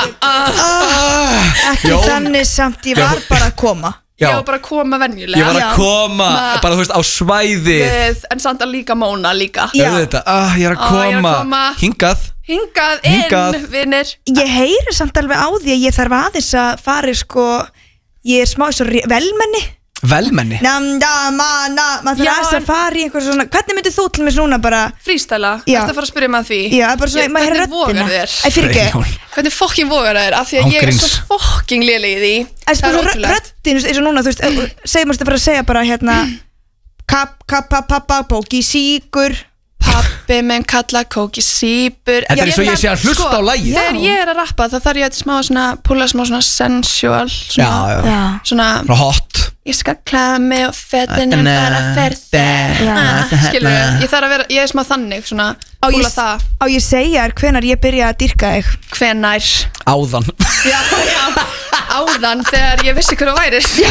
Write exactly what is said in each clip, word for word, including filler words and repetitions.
Ekki þannig samt, ég var bara að koma. Ég var bara að koma venjulega. Ég var að koma, bara þú veist, á svæði Við, en samt að líka móna líka. Þetta, ah, ég er að koma Hingað Hingað inn, vinir. Ég heyri samt alveg á því að ég þarf aðeins að fara sko, ég er smá svo velmenni. Velmenni? Namda, mana, maður þarf aðeins að fara í einhver svona, hvernig myndir þú til mig svona bara? Frístæla, þetta fara að spyrja maður því. Já, bara svona, maður heyrir röddina. Æ, fyrir ekki. Hvernig fokking vogar þér, af því að ég er svo fokking léleg í því. Það er ótrúlegt. Röddin, eins og núna, þú veist, segjum maður að fara að segja bara hérna, kapp, kapp, kapp, pappa, bóki, síkur. Pappi menn kalla kóki sípur. Þetta er eins og ég sé að hlusta á lagið. Þegar ég er að rappa þá þarf ég að smá svona púla smá svona sensual svona, já, já. Svona hot. Ég skal klæða mig og fötin er bara ferð. Skilur ég, ég þarf að vera, ég er smá þannig svona púla það. Á ég segja þér hvenar ég byrja að dýrka þig? Hvenær? Áðan. Já, já, áðan þegar ég vissi hver þú værir. Já.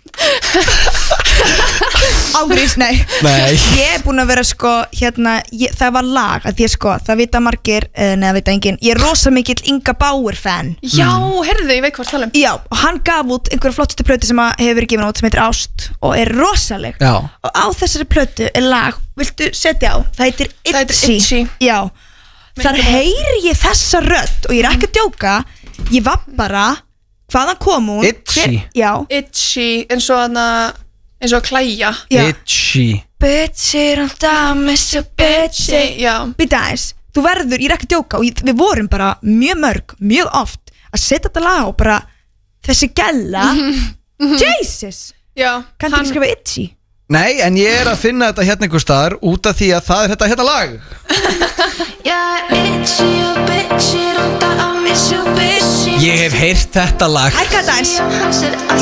Ágrís, nei. Nei. Ég er búin að vera sko hérna, ég, það var lag að ég sko, það vita margir neða vita enginn, ég er rosa mikill Inga Bauer fan. Já, heyrðu, ég veit hvað tala um. Já, og hann gaf út einhverja flottustu plötu sem að hefur verið gefin út sem heitir Ást og er rosaleg. Já. Og á þessari plötu er lag, viltu setja á, það heitir Itchy. Það heitir Itchy. Já, þar heyri ég þessa rödd og ég er ekki að djóka, ég var bara hvaðan kom hún? Itchy. Já. Itchy, eins og hana, eins og að klæja. Itchy. Bitchy, don't die, miss your bitchy. Já. Býta aðeins, þú verður, ég er ekki að djóka og ég, við vorum bara mjög mörg, mjög oft að setja þetta lag og bara þessi gælla, Jesus. Já. Kanntu ekki skrifa Itchy? Nei, en ég er að finna þetta hérna einhver staðar út af því að það er þetta hérna lag. Yeah, itchy, your bitchy, don't die, miss your bitchy. Ég hef heyrt þetta lag. Hækka þetta eins.